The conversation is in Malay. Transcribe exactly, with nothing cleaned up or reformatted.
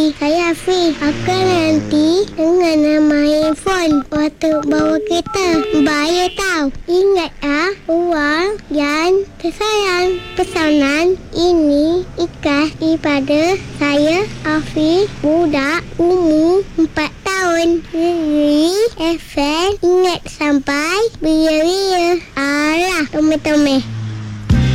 Saya Afiq. Aku nanti dengan main phone waktu bawa kereta. Bahaya tau. Ingat ah, uang yang tersayang. Pesanan ini ikhlas daripada saya Afiq, budak umur empat tahun. Jadi, F M ingat sampai bila-bila. Alah, tome-tome.